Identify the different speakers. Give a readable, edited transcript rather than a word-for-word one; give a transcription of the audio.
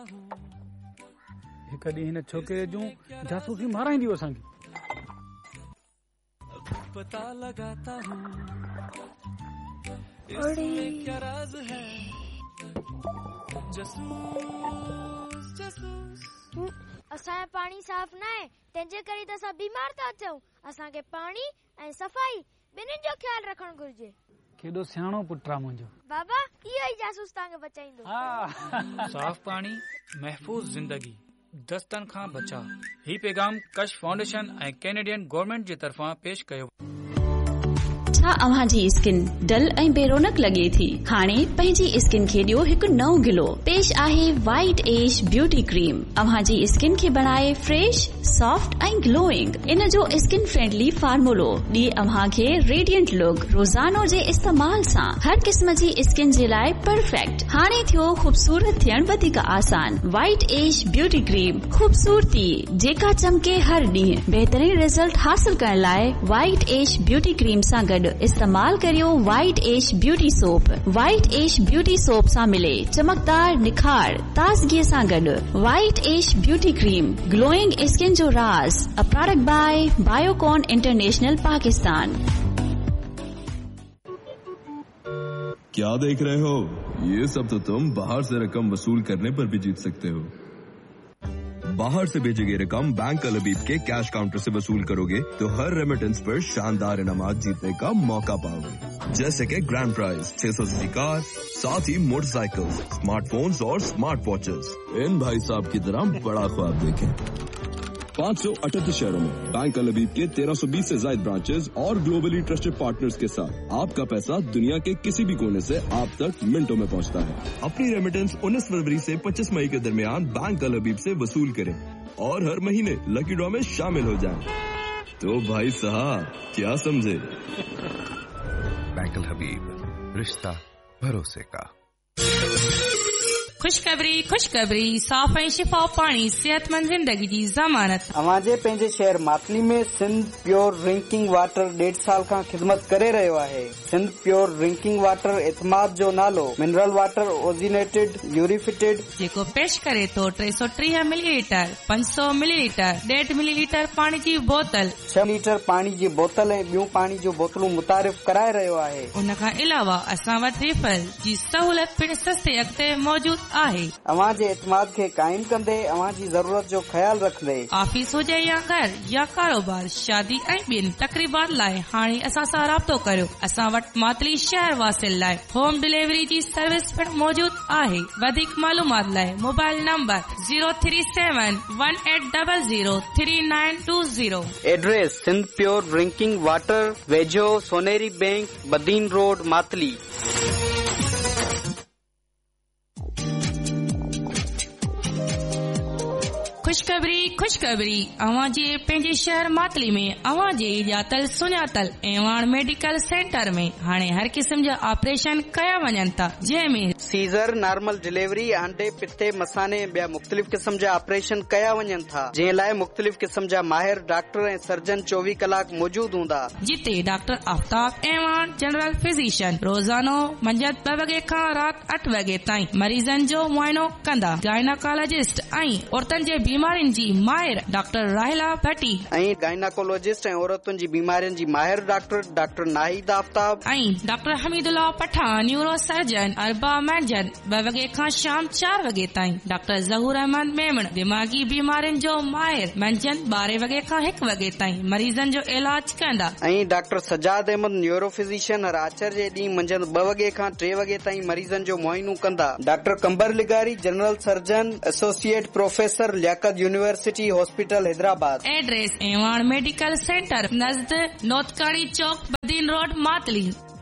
Speaker 1: हिकु ॾींहुं हिन छोकिरे जूं जासूसी माराईंदियूं असांखे। पता लगाता हूं इसमें क्या राज है जसूस जसूस।
Speaker 2: असांजो पाणी साफ़ न आहे, तंहिंजे करे त असां बीमार था अचूं। असांखे पाणी ऐं सफ़ाई ॿिन्हिनि जो ख्यालु रखणु घुर्जे।
Speaker 1: केॾो सियाणो पुटु आहे मुंहिंजो।
Speaker 2: बाबा इहो ई जासूस तव्हांखे बचाईंदो।
Speaker 3: साफ़ पाणी महफ़ूज़ ज़िंदगी दस्तनि खां बचा। ही पैगाम कश फाउंडेशन ऐं कैनेडियन गवर्नमेंट जे तरफ़ां पेश कयो।
Speaker 4: छा अव्हां जी स्किन डल ऐं बेरोनक लॻे थी? हाणे पंहिंजी स्किन खे ॾियो हिकु नओं गिलो। पेश आहे वाइट एज ब्यूटी क्रीम। अव्हां जी स्किन खे बणाए फ्रेश, सॉफ्ट ऐं ग्लोइंग। इन जो स्किन फ्रेंडली फार्मूलो ॾिए अव्हां खे रेडियंट लुक। रोज़ानो जे इस्तेमाल सां हर क़िस्म जी स्किन जे लाइ परफेक्ट। हाणे थियो ख़ूबसूरत थियण वधीक आसान। वाइट एज ब्यूटी क्रीम, ख़ूबसूरती जेका चमके हर ॾींहुं। बहितरीन रिज़ल्ट हासिल करण लाइ वाइट एज ब्यूटी क्रीम सां गॾु इस्तेमाल करियो white age beauty soap. White age beauty soap सां मिले चमकदार निखार ताज़गी सां गॾु। White age beauty cream, glowing skin जो राज। A product by Biocon international Pakistan.
Speaker 5: क्या देख रहे हो? ये सब तो तुम बाहर से रकम वसूल करने पर भी जीत सकते हो। बाहर से भेजी गई रकम बैंक अल हबीब के कैश काउंटर से वसूल करोगे तो हर रेमिटेंस पर शानदार इनामात जीतने का मौका पाओगे, जैसे कि ग्रैंड प्राइज 600 सीसी कार, साथ ही मोटरसाइकिल, स्मार्टफोन्स और स्मार्ट वॉचेस। इन भाई साहब की तरह बड़ा ख्वाब देखें। 538 शहरों में बैंक अल हबीब के 1320 से ज्यादा ब्रांचेस और ग्लोबली ट्रस्टेड पार्टनर्स के साथ आपका पैसा दुनिया के किसी भी कोने से आप तक मिनटों में पहुंचता है। अपनी रेमिटेंस 19 फरवरी से 25 मई के दरमियान बैंक अल हबीब से वसूल करें और हर महीने लकी ड्रॉ में शामिल हो जाएं। तो भाई साहब क्या समझे?
Speaker 6: बैंक अल हबीब, रिश्ता भरोसे का।
Speaker 7: खुशखबरी साफ़ ऐं शिफा पाणी सेहतमंद जिंदगी जी ज़मानत।
Speaker 8: अवांजे पंहिंजे शहर मातली में सिंध प्योर ड्रिंकिंग वाटर 1.5 साल खां ख़िदमत करे रहियो आहे। सिंध प्योर ड्रिंकिंग वाटर एतमाद जो नालो मिनरल वाटर ओजिनेटेड यूरिफिटेड
Speaker 7: जेको पेश करे तो 330 मिलीलीटर, 500 मिलीलीटर, 1.5 मिलीलीटर पाणी जी बोतल,
Speaker 8: 6 लीटर पाणी जी बोतल ऐं ॿियूं पाणी जूं बोतलूं मुतारिफ़ कराए रहियो आहे।
Speaker 7: उन खां अलावा असां वटि रिफल जी सहूलियत पिण सस्ते अॻिते मौजूद आहे।
Speaker 8: अवां जे एतमाद खे काइम कंदे अवां जी ज़रूरत जो ख्याल रखंदे
Speaker 7: ऑफिस हुजे या घर या कारोबार, शादी ऐं ॿियनि तकरीबात लाइ हाणे असां सां राब्तो करियो। असां वटि मातली शहर वासिल लाइ होम डिलीवरी जी सर्विस पिण मौजूद आहे। वधीक मालूमात लाइ mobile number 03718003920।
Speaker 8: Address Sindh pure drinking water, वेझो सोनेरी बैंक, बदीन रोड, मातली।
Speaker 7: खुशखबरी अवां जे पंहिंजे शहर मातली में अवां जे ॼातल सुञातल एवान मेडिकल सेंटर में हाणे हर क़िस्म जा ऑपरेशन कया वञनि था, जंहिंमें
Speaker 8: सीज़र, नॉर्मल डिलीवरी, आंडे, पिते, मसाने ऐं ॿिया मुख़्तलिफ़ क़िस्म जा ऑपरेशन कया वञनि था, जंहिं लाइ मुख़्तलिफ़ क़िस्म जा माहिर डॉक्टर ऐं सर्जन 24 कलाक मौजूद हूंदा।
Speaker 7: जिते doctor Aftab Evan general physician रोज़ानो मंझंदि 2 वॻे खां राति 8 वॻे ताईं मरीज़नि जो मुआइनो कंदा। गायनाकोलॉजिस्ट ऐं औरतुनि जे बीमारियुनि जी माहिर डॉक्टर राहिला भट्टी
Speaker 8: ऐं गायनाकोलॉजिस्ट ऐं औरतुनि जी बीमारियुनि जी माहिर डॉक्टर नाहिद आफ्ताब
Speaker 7: ऐं doctor Hamidullah Pathan neuro surgeon अरबा मंझंदि 2 वॻे खां शाम 4 वॻे ताईं। डॉक्टर ज़हूर अहमद मेमण दिमागी बीमारियुनि जो माहिर मंझंदि 12 वॻे खां 1 वॻे ताईं मरीज़नि जो इलाज कंदा।
Speaker 8: ऐं doctor Sajjad Ahmad neuro physician हर आचर जे ॾींहुं मंझंदि 2 वॻे खां 3 वॻे ताईं मरीज़नि जो मुआइनो कंदा। डॉक्टर कंबर लिगारी general surgeon associate professor Liaquat university hospital Hyderabad.
Speaker 7: Address Evan medical centre नज़द नौतकाड़ी चौक, बदीन रोड, मातली।